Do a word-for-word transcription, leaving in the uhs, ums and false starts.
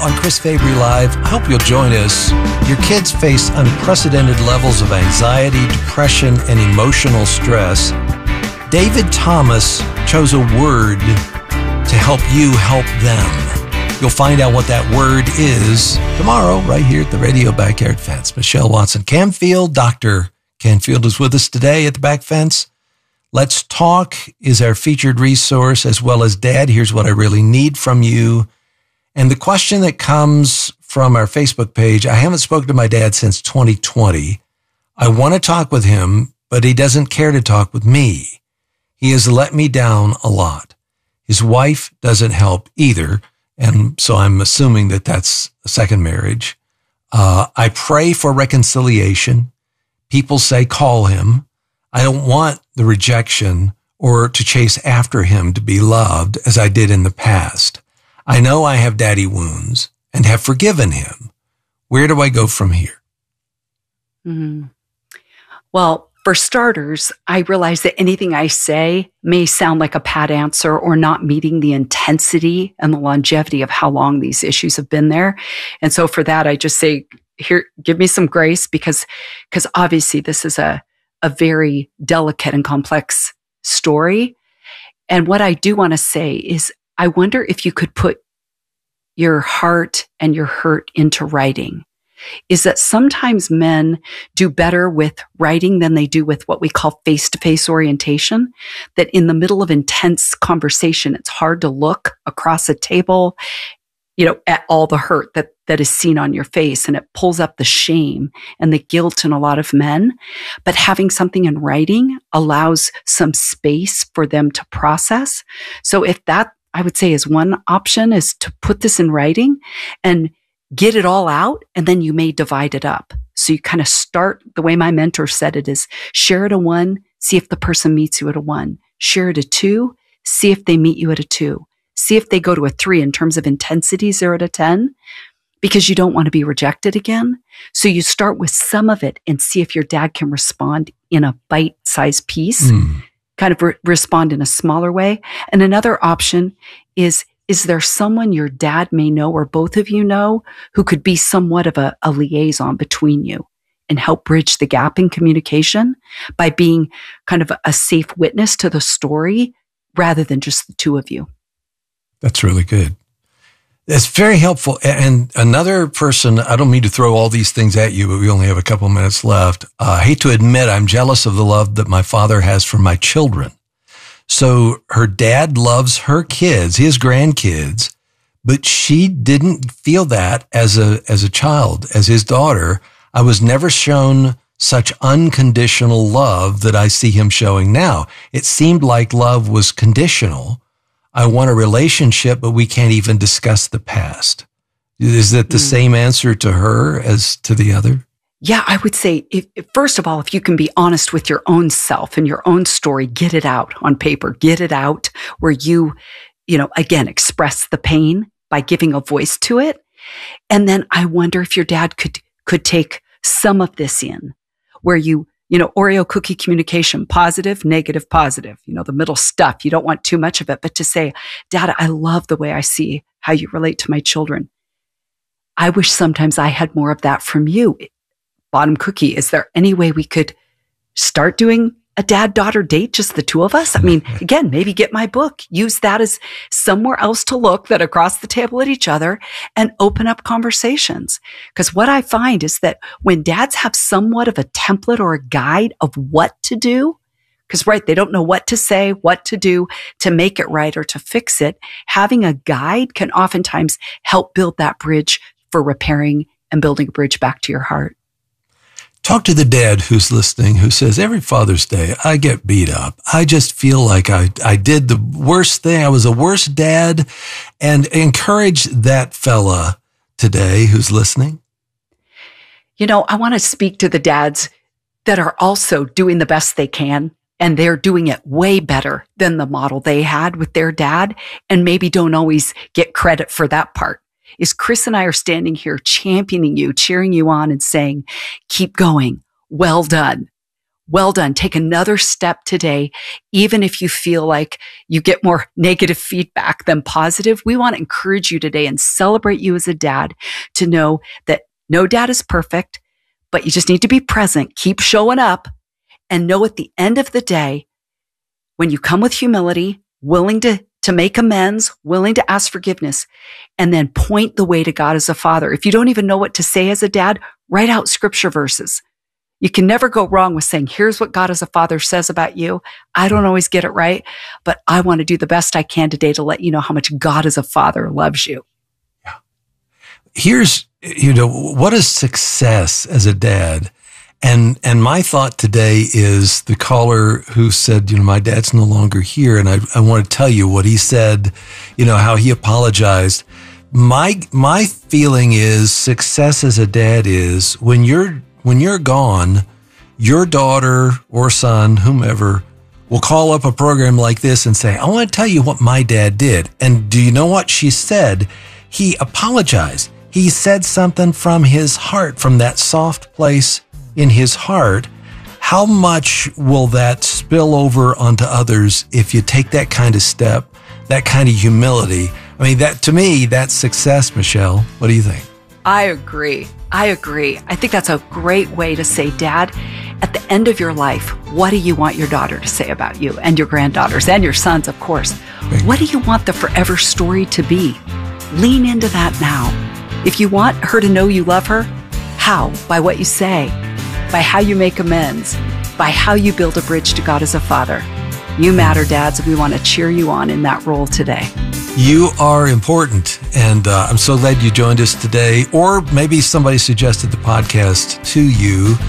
on Chris Fabry Live. I hope you'll join us. Your kids face unprecedented levels of anxiety, depression, and emotional stress. David Thomas chose a word to help you help them. You'll find out what that word is tomorrow right here at the Radio Backyard Fence. Michelle Watson Canfield, Doctor Canfield is with us today at the Back Fence. Let's Talk is our featured resource, as well as Dad, here's what I really need from you. And the question that comes from our Facebook page, I haven't spoken to my dad since twenty twenty. I want to talk with him, but he doesn't care to talk with me. He has let me down a lot. His wife doesn't help either, and so I'm assuming that that's a second marriage. Uh, I pray for reconciliation. People say call him. I don't want the rejection or to chase after him to be loved as I did in the past. I know I have daddy wounds and have forgiven him. Where do I go from here? Mm-hmm. Well, for starters, I realize that anything I say may sound like a pat answer or not meeting the intensity and the longevity of how long these issues have been there. And so for that, I just say, here, give me some grace because, because obviously this is a a very delicate and complex story. And what I do want to say is, I wonder if you could put your heart and your hurt into writing. Is that sometimes men do better with writing than they do with what we call face-to-face orientation, that in the middle of intense conversation, it's hard to look across a table, you know, at all the hurt that, that is seen on your face, and it pulls up the shame and the guilt in a lot of men. But having something in writing allows some space for them to process. So if that, I would say, is one option, is to put this in writing and get it all out, and then you may divide it up. So you kind of start, the way my mentor said it is, share at a one, see if the person meets you at a one. Share at a two, see if they meet you at a two. See if they go to a three in terms of intensity, zero to ten, because you don't want to be rejected again. So you start with some of it and see if your dad can respond in a bite-sized piece, mm. kind of re- respond in a smaller way. And another option is, is there someone your dad may know or both of you know who could be somewhat of a, a liaison between you and help bridge the gap in communication by being kind of a, a safe witness to the story rather than just the two of you? That's really good. It's very helpful. And another person, I don't mean to throw all these things at you, but we only have a couple minutes left. Uh, I hate to admit I'm jealous of the love that my father has for my children. So her dad loves her kids, his grandkids, but she didn't feel that as a, as a child, as his daughter. I was never shown such unconditional love that I see him showing now. It seemed like love was conditional. I want a relationship, but we can't even discuss the past. Is that the mm. same answer to her as to the other? Yeah, I would say, if, if, first of all, if you can be honest with your own self and your own story, get it out on paper, get it out where you, you know, again, express the pain by giving a voice to it. And then I wonder if your dad could, could take some of this in where you, you know, Oreo cookie communication, positive, negative, positive, you know, the middle stuff. You don't want too much of it, but to say, Dad, I love the way I see how you relate to my children. I wish sometimes I had more of that from you. Bottom cookie, is there any way we could start doing a dad-daughter date, just the two of us? I mean, again, maybe get my book, use that as somewhere else to look that across the table at each other and open up conversations. Because what I find is that when dads have somewhat of a template or a guide of what to do, because right, they don't know what to say, what to do to make it right or to fix it, having a guide can oftentimes help build that bridge for repairing and building a bridge back to your heart. Talk to the dad who's listening, who says, every Father's Day, I get beat up. I just feel like I, I did the worst thing. I was the worst dad. And encourage that fella today who's listening. You know, I want to speak to the dads that are also doing the best they can, and they're doing it way better than the model they had with their dad, and maybe don't always get credit for that part. Is Chris and I are standing here championing you, cheering you on and saying, keep going. Well done. well done. Take another step today. Even if you feel like you get more negative feedback than positive, we want to encourage you today and celebrate you as a dad to know that no dad is perfect, but you just need to be present, keep showing up, and know at the end of the day, when you come with humility, willing to, to make amends, willing to ask forgiveness, and then point the way to God as a father. If you don't even know what to say as a dad, write out scripture verses. You can never go wrong with saying, here's what God as a father says about you. I don't always get it right, but I want to do the best I can today to let you know how much God as a father loves you. Yeah. Here's, you know, what is success as a dad? And, and my thought today is the caller who said, you know, my dad's no longer here. And I, I want to tell you what he said, you know, how he apologized. My, my feeling is success as a dad is when you're, when you're gone, your daughter or son, whomever, will call up a program like this and say, I want to tell you what my dad did. And do you know what she said? He apologized. He said something from his heart, from that soft place in his heart. How much will that spill over onto others if you take that kind of step, that kind of humility? I mean, that to me, that's success, Michelle. What do you think? I agree. I agree. I think that's a great way to say, Dad, at the end of your life, what do you want your daughter to say about you and your granddaughters and your sons, of course? What do you want the forever story to be? Lean into that now. If you want her to know you love her, how? By what you say, by how you make amends, by how you build a bridge to God as a father. You matter, dads, and we want to cheer you on in that role today. You are important, and uh, I'm so glad you joined us today, or maybe somebody suggested the podcast to you.